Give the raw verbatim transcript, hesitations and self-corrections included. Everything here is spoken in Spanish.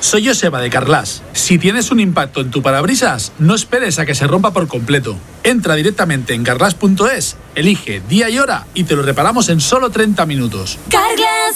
soy Joseba de Carglass. Si tienes un impacto en tu parabrisas, no esperes a que se rompa por completo. Entra directamente en carglass punto es, elige día y hora y te lo reparamos en solo treinta minutos. Carglass